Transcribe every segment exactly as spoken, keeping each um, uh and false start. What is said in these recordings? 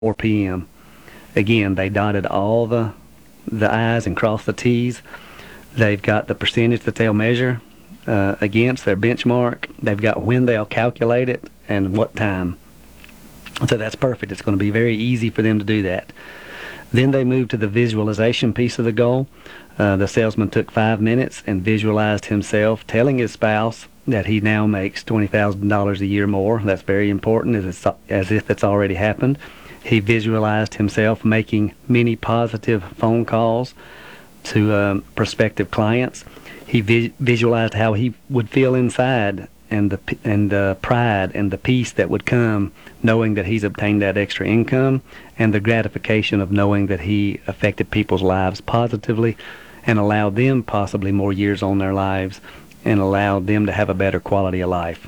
four p m Again, they dotted all the the I's and crossed the T's. They've got the percentage that they'll measure uh, against their benchmark. They've got when they'll calculate it and what time. So that's perfect. It's going to be very easy for them to do that. Then they moved to the visualization piece of the goal. Uh, the salesman took five minutes and visualized himself telling his spouse that he now makes twenty thousand dollars a year more. That's very important, as, it's, as if it's already happened. He visualized himself making many positive phone calls to um, prospective clients. He vi- visualized how he would feel inside, and the and the pride and the peace that would come knowing that he's obtained that extra income, and the gratification of knowing that he affected people's lives positively and allowed them possibly more years on their lives and allowed them to have a better quality of life.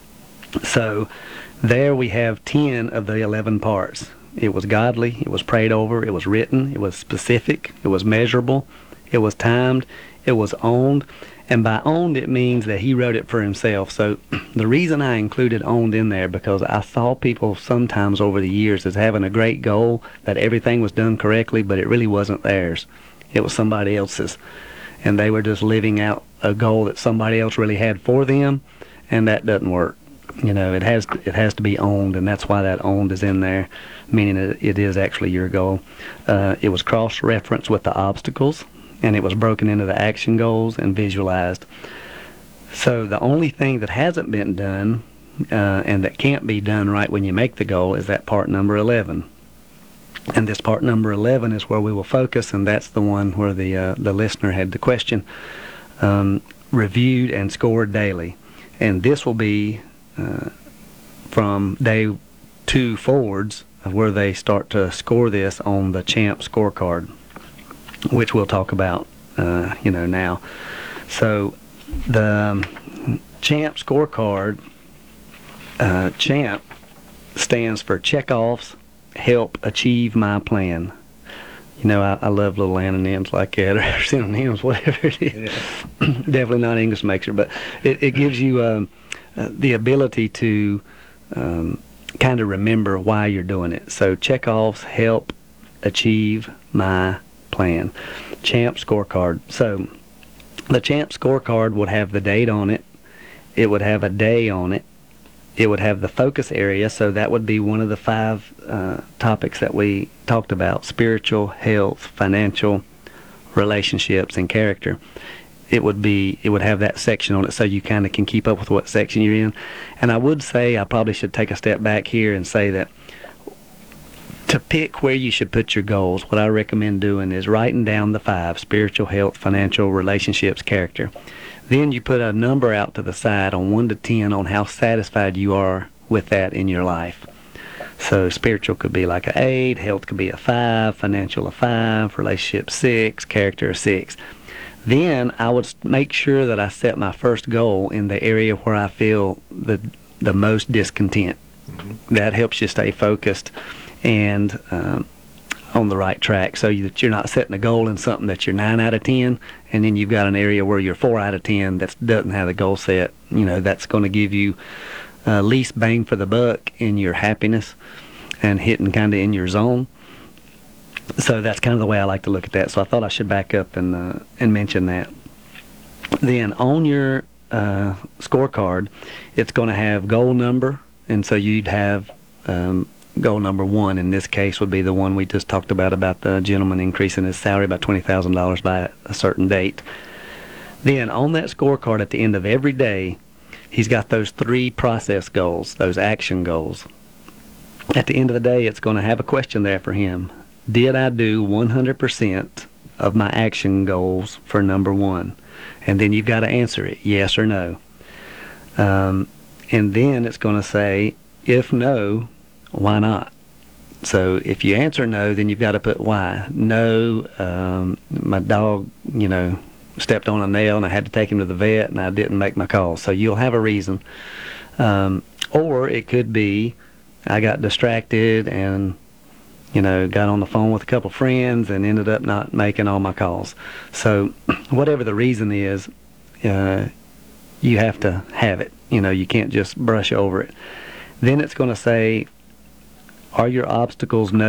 So there we have ten of the eleven parts. It was godly, it was prayed over, it was written, it was specific, it was measurable, it was timed, it was owned. And by owned, it means that he wrote it for himself. So the reason I included owned in there, because I saw people sometimes over the years as having a great goal, that everything was done correctly, but it really wasn't theirs. It was somebody else's. And they were just living out a goal that somebody else really had for them, and that doesn't work. You know, it has to, it has to be owned, and that's why that owned is in there, meaning it, it is actually your goal. Uh, it was cross-referenced with the obstacles, and it was broken into the action goals and visualized. So the only thing that hasn't been done uh, and that can't be done right when you make the goal is that part number eleven. And this part number eleven is where we will focus, and that's the one where the uh, the listener had the question, um, reviewed and scored daily. And this will be uh, from day two forwards, where they start to score this on the CHAMP scorecard, which we'll talk about, uh, you know, now. So the um, CHAMP scorecard, uh, CHAMP stands for Checkoffs Help Achieve My Plan. You know, I, I love little anonyms like that, or synonyms, whatever it is. Yeah. Definitely not an English mixer, but it, it gives you um, uh, the ability to um, kind of remember why you're doing it. So Checkoffs Help Achieve My Plan. CHAMP scorecard. So the CHAMP scorecard would have the date on it. It would have a day on it. It would have the focus area, so that would be one of the five uh, topics that we talked about: spiritual, health, financial, relationships, and character. It would be, it would have that section on it, so you kind of can keep up with what section you're in. And I would say, I probably should take a step back here and say that to pick where you should put your goals, what I recommend doing is writing down the five: spiritual, health, financial, relationships, character. Then you put a number out to the side on one to ten on how satisfied you are with that in your life. So spiritual could be like an eight, health could be a five, financial a five, relationship six, character a six. Then I would make sure that I set my first goal in the area where I feel the the most discontent. Mm-hmm. That helps you stay focused and um, on the right track, so that you're not setting a goal in something that you're nine out of ten, and then you've got an area where you're four out of ten that doesn't have the goal set. You know, that's going to give you uh, least bang for the buck in your happiness and hitting kind of in your zone. So that's kind of the way I like to look at that. So I thought I should back up and uh, and mention that. Then on your uh, scorecard, it's going to have goal number, and so you'd have um, goal number one in this case would be the one we just talked about, about the gentleman increasing his salary by twenty thousand dollars by a certain date. Then on that scorecard at the end of every day, he's got those three process goals, those action goals. At the end of the day, it's going to have a question there for him. Did I do one hundred percent of my action goals for number one? And then you've got to answer it, yes or no. Um, and then it's going to say, if no, why not? So if you answer no, then you've got to put why. No, um, my dog, you know, stepped on a nail and I had to take him to the vet and I didn't make my call. So you'll have a reason. Um, or it could be, I got distracted and, you know, got on the phone with a couple friends and ended up not making all my calls. So whatever the reason is, uh, you have to have it. You know, you can't just brush over it. Then it's going to say, Are your obstacles